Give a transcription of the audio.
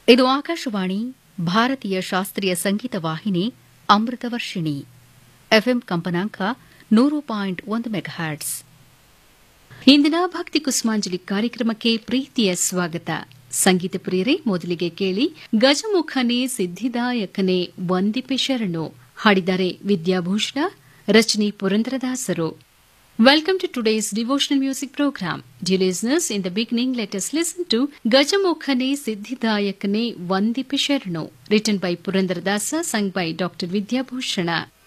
ಇದು ಆಕಾಶವಾಣಿ ಭಾರತೀಯ ಶಾಸ್ತ್ರೀಯ ಸಂಗೀತ ವಾಹಿನಿ ಅಮೃತವರ್ಷಿಣಿ ಎಫ್ಎಂ ಕಂಪನಾಂಕ 100.1 ಮೆಗಾಹರ್ಟ್ಸ್. ಇಂದಿನ ಭಕ್ತಿ ಕುಸುಮಾಂಜಲಿ ಕಾರ್ಯಕ್ರಮಕ್ಕೆ ಪ್ರೀತಿಯ ಸ್ವಾಗತ. ಸಂಗೀತ ಪ್ರಿಯರೇ, ಮೊದಲಿಗೆ ಕೇಳಿ ಗಜಮುಖನೇ ಸಿದ್ಧಿದಾಯಕನೇ ವಂದಿಪೆ ಶರಣು. ಹಾಡಿದ್ದಾರೆ ವಿದ್ಯಾಭೂಷಣ, ರಚನೆ ಪುರಂದರದಾಸರು. Welcome to today's devotional music program. Dear listeners, in the beginning, let us listen to Gajamukhane Siddhidayakane Vandipe Sharanu, written by Purandaradasa, sung by Dr. Vidya Bhushana.